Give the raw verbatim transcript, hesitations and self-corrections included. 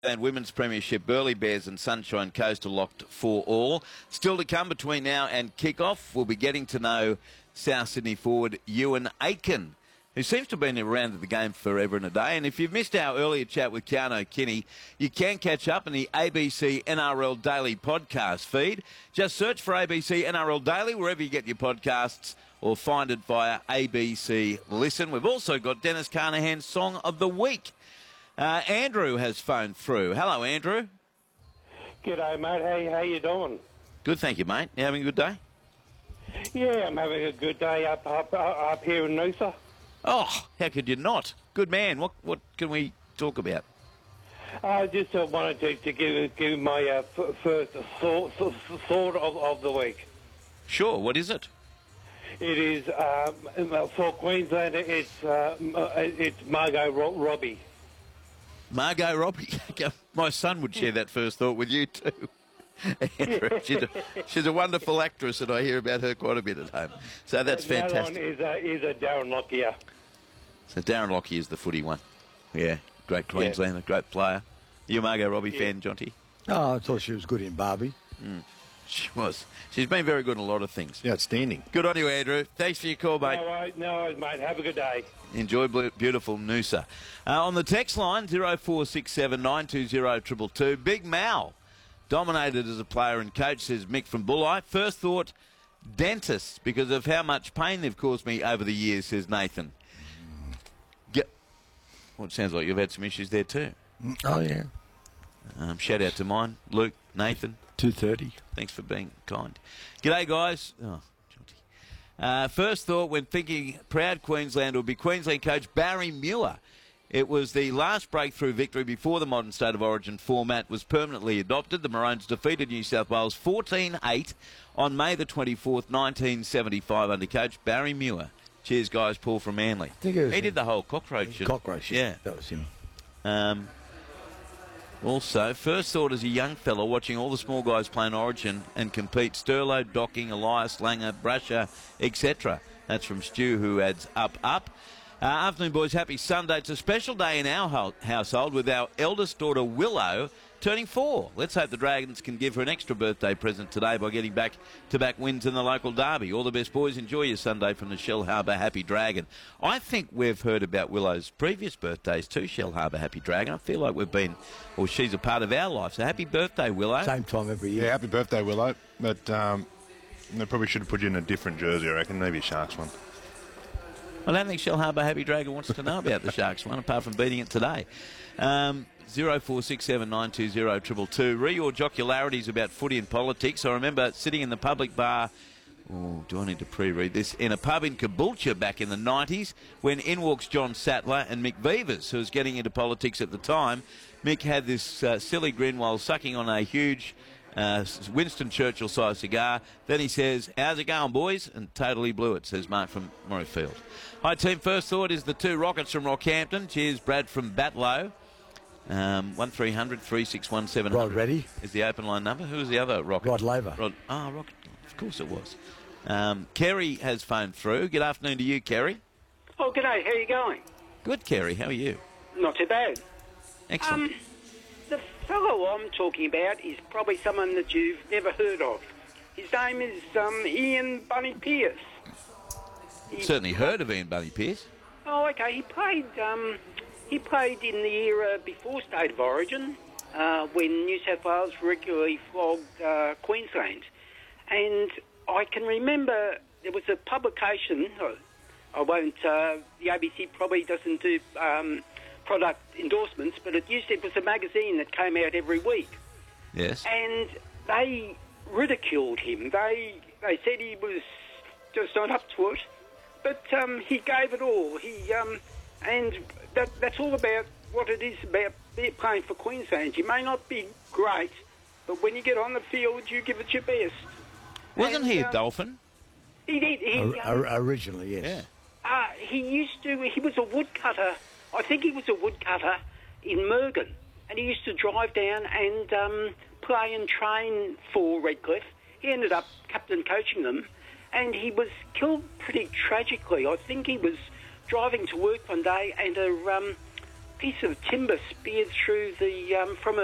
And Women's Premiership, Burleigh Bears and Sunshine Coast are locked for all. Still to come between now and kick-off, we'll be getting to know South Sydney forward Ewan Aitken, who seems to have been around the game forever and a day. And if you've missed our earlier chat with Keano Kinney, you can catch up in the A B C N R L Daily podcast feed. Just search for A B C N R L Daily wherever you get your podcasts, or find it via A B C Listen. We've also got Dennis Carnahan's Song of the Week. Uh, Andrew has phoned through. Hello, Andrew. G'day, mate. Hey, how you doing? Good, thank you, mate. You having a good day? Yeah, I'm having a good day up up, up here in Noosa. Oh, how could you not? Good man. What what can we talk about? I just uh, wanted to, to give give my uh, f- first thought, thought of, of the week. Sure, what is it? It is, um, for Queensland, it's, uh, it's Margot Ro- Robbie. Margot Robbie. My son would share that first thought with you too. she's, a, she's a wonderful actress, and I hear about her quite a bit at home. So that's the fantastic. The other one is a, is a Darren Lockyer. So Darren Lockyer is the footy one. Yeah, great Queenslander, yeah. Great player. You a Margot Robbie yeah. fan, Jonty? Oh, I thought she was good in Barbie. Mm. She was. She's been very good in a lot of things. Yeah, outstanding. Good on you, Andrew. Thanks for your call, mate. No worries, no worries, mate. Have a good day. Enjoy beautiful Noosa. Uh, on the text line, zero four six seven nine two zero two two two. Big Mal dominated as a player and coach, says Mick from Bulli. First thought, dentists, because of how much pain they've caused me over the years, says Nathan. Get, well, it sounds like you've had some issues there too. Oh, yeah. Um, shout out to mine, Luke, Nathan. two thirty. Thanks for being kind. G'day, guys. Oh, uh, first thought when thinking proud Queensland would be Queensland coach Barry Muir. It was the last breakthrough victory before the modern State of Origin format was permanently adopted. The Maroons defeated New South Wales fourteen eight on May the twenty-fourth, nineteen seventy-five under coach Barry Muir. Cheers, guys. Paul from Manly. I think it was he him. did the whole cockroach. Cockroach, yeah. yeah. That was him. Um, also, first thought as a young fella watching all the small guys playing Origin and compete, Sterlo, Docking, Elias, Langer, Brasher, et cetera. That's from Stu, who adds up, up. Uh, afternoon, boys. Happy Sunday. It's a special day in our ho- household with our eldest daughter, Willow, turning four. Let's hope the Dragons can give her an extra birthday present today by getting back to back wins in the local derby. All the best, boys. Enjoy your Sunday from the Shell Harbour Happy Dragon. I think we've heard about Willow's previous birthdays too, Shell Harbour Happy Dragon. I feel like we've been, or she's a part of our life. So happy birthday, Willow. Same time every year. Yeah, happy birthday, Willow. But um, they probably should have put you in a different jersey, I reckon. Maybe a Sharks one. I don't think Shell Harbour Happy Dragon wants to know about the Sharks one, apart from beating it today. Um, zero four six seven nine two zero two two two. Re your jocularities about footy and politics. I remember sitting in the public bar, oh, do I need to pre-read this, in a pub in Caboolture back in the nineties when in walks John Sattler and Mick Vivers, who was getting into politics at the time. Mick had this uh, silly grin while sucking on a huge Uh, Winston Churchill-sized cigar. Then he says, how's it going, boys? And totally blew it, says Mark from Morayfield. Hi, team. First thought is the two Rockets from Rockhampton. Cheers, Brad from Batlow. Um, one three hundred three six one seven hundred Rod Reddy is the open line number. Who was the other Rocket? Rod Laver. Rod, oh, Rocket. Of course it was. Um, Kerry has phoned through. Good afternoon to you, Kerry. Oh, g'day. How are you going? Good, Kerry. How are you? Not too bad. Excellent. Um, the fellow I'm talking about is probably someone that you've never heard of. His name is um, Ian Bunny Pearce. He Certainly heard of Ian Bunny Pearce. Oh, okay. He played. Um, he played in the era before State of Origin, uh, when New South Wales regularly flogged uh, Queensland, and I can remember there was a publication. I won't. Uh, the A B C probably doesn't do um, product endorsements, but it used to, it was a magazine that came out every week. Yes. And they ridiculed him. They they said he was just not up to it, but um, he gave it all. He um, and that that's all about what it is about playing for Queensland. You may not be great, but when you get on the field, you give it your best. Wasn't and, he a um, dolphin? He did. He, O- um, o- originally, yes. Yeah. Uh, he used to, he was a woodcutter. I think he was a woodcutter in Mergen. And he used to drive down and um, play and train for Redcliffe. He ended up captain coaching them. And he was killed pretty tragically. I think he was driving to work one day and a um, piece of timber speared through the um, from a